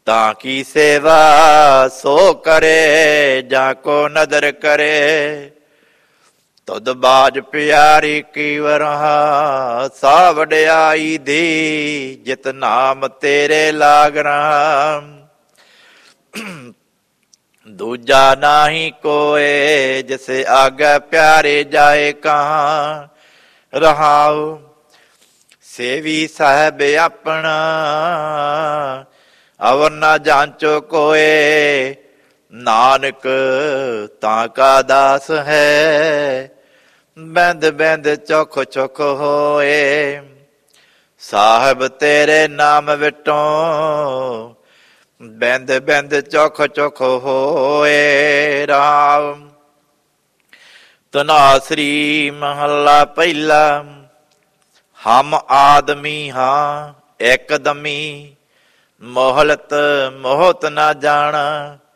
ਤਾਂ ਕੀ ਸੇਵਾ ਸੋ ਕਰੇ, ਜਾਂ ਕੋ ਨਦਰ ਕਰੇ। ਤੁਧ ਬਾਜ ਪਿਆਰੀ ਕੀ ਵਰਹਾ, ਸਾ ਵਡਿਆਈ ਦੀ, ਜਿਤ ਨਾਮ ਤੇਰੇ ਲਾਗ ਰਹਾ। ਦੂਜਾ ਨਾਹੀ ਕੋਏ, ਜਿਸੇ ਆਗੇ ਪਿਆਰੇ ਜਾਏ ਕਹਾਂ। ਰਹਾਉ ਸੇਵੀ ਸਾਹਿਬ ਆਪਣਾ, ਅਵਰ ਨਾ ਜਾਂਚੋ ਕੋਏ। ਨਾਨਕ ਤਾਂ ਕਾ ਦਾਸ ਹੈ, ਬੈਂਦ ਬੈਂਦ ਚੁਖ ਚੁਖ ਹੋਏ। ਸਾਹਿਬ ਤੇਰੇ ਨਾਮ ਵਿਟੋਂ, ਬੈਂਦ ਬੈਂਦ ਚੁਖ ਚੁਖ ਹੋਏ। ਰਾਮ ਧਨਾਸਰੀ ਮਹੱਲਾ ਪਹਿਲਾ। ਹਮ ਆਦਮੀ ਹਾਂ ਇਕ ਦਮੀ, ਮੋਹਲਤ ਮੋਹਤ ਨਾ ਜਾਣਾ।